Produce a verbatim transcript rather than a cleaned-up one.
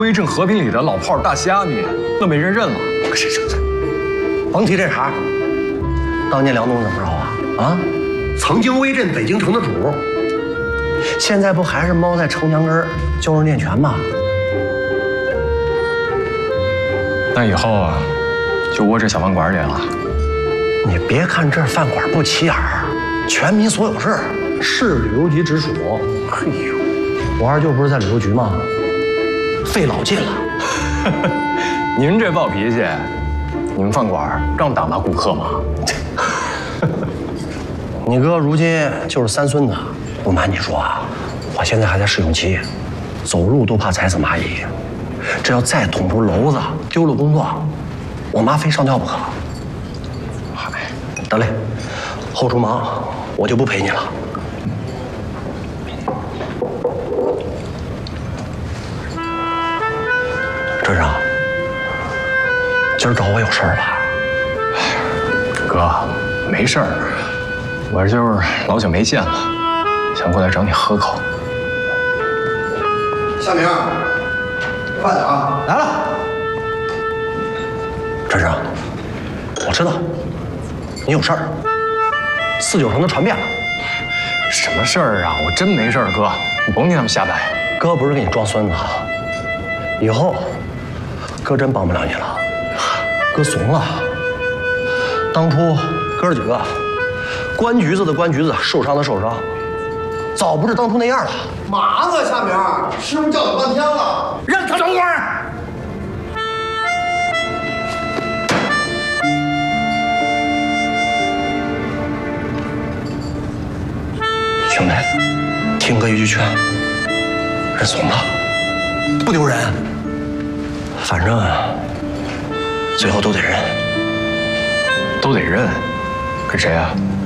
威震和平里的老炮大虾米，那没人认了。 这这这，甭提这茬。当年梁东怎么着啊？啊，曾经威震北京城的主，现在不还是猫在城墙根儿教人练拳吗？ 那以后啊，就窝这小饭馆里了。 你别看这饭馆不起眼儿，全民所有制，市旅游局直属。嘿呦，我二舅不是在旅游局吗？费老劲了。 您这暴脾气，你们饭馆让打骂顾客吗？ 你哥如今就是三孙子，不瞒你说啊，我现在还在试用期，走路都怕踩死蚂蚁。这要再捅出篓子，丢了工作，我妈非上吊不可。嗨，得嘞，后厨忙，我就不陪你了。镇长，今儿找我有事儿吧？ 哥，没事儿，我就是老久没见了，想过来找你喝口。 夏明，快点啊！ 来了。镇长，我知道你有事儿，四九城的传遍了。 什么事儿啊？我真没事儿，哥，你甭听他们瞎掰。 哥不是给你装孙子，以后哥真帮不了你了。哥怂了。当初哥儿几个，关局子的关局子，受伤的受伤，早不是当初那样了。 嘛呢，夏明？师傅叫你半天了， 让他等会儿。兄弟，听哥一句劝，认怂了，不丢人。反正最后都得认， 都得认，跟谁啊？